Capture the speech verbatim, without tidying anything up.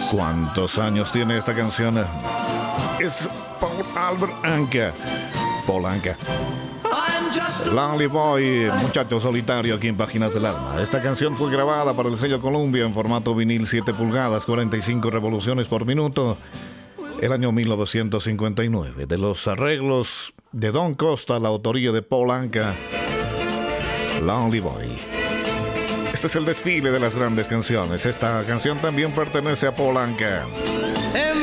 ¿Cuántos años tiene esta canción? Es Paul Albert Anka. Paul Anka. Lonely Boy, muchacho solitario aquí en Páginas del Alma. Esta canción fue grabada para el sello Columbia en formato vinil siete pulgadas, cuarenta y cinco revoluciones por minuto, el año mil novecientos cincuenta y nueve. De los arreglos de Don Costa, la autoría de Paul Anka, Lonely Boy. Este es el desfile de las grandes canciones. Esta canción también pertenece a Paul Anka.